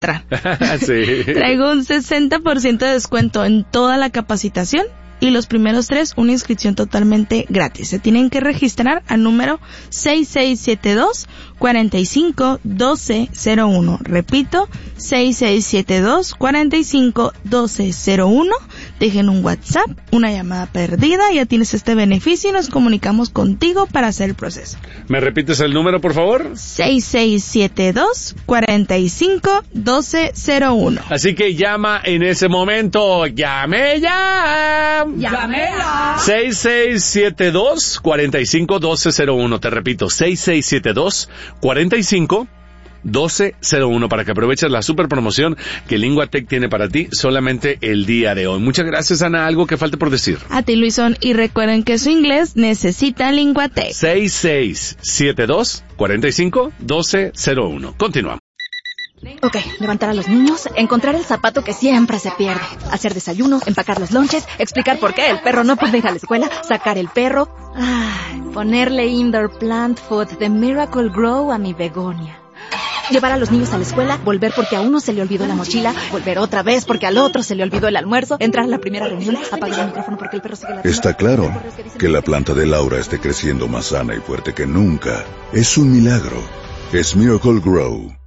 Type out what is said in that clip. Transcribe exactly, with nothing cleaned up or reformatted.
Sí. Traigo un sesenta por ciento de descuento en toda la capacitación y los primeros tres una inscripción totalmente gratis. Se tienen que registrar al número seis seis siete dos, cuatro cinco, uno dos cero uno. Repito, seis seis siete dos, cuatro cinco, uno dos cero uno. Dejen un WhatsApp, una llamada perdida, ya tienes este beneficio y nos comunicamos contigo para hacer el proceso. ¿Me repites el número, por favor? seis seis siete dos, cuatro cinco, uno dos cero uno. Así que llama en ese momento. ¡Llame ya! ¡Llame ya! seis seis siete dos, cuatro cinco, uno dos cero uno. Te repito, seis seis siete dos, cuatro cinco, uno dos cero uno para que aproveches la super promoción que LinguaTech tiene para ti solamente el día de hoy. Muchas gracias, Ana. ¿Algo que falte por decir? A ti, Luisón, y recuerden que su inglés necesita LinguaTech. seis seis siete dos, cuatro cinco, uno dos cero uno. Continuamos. Ok, levantar a los niños, encontrar el zapato que siempre se pierde, hacer desayuno, empacar los lonches, explicar por qué el perro no puede ir a la escuela, sacar el perro, ay, ponerle indoor plant food de Miracle Grow a mi begonia. Llevar a los niños a la escuela, volver porque a uno se le olvidó la mochila, volver otra vez porque al otro se le olvidó el almuerzo, entrar a la primera reunión, apagar el micrófono porque el perro sigue la... Está claro que la planta de Laura esté creciendo más sana y fuerte que nunca. Es un milagro. Es Miracle Grow.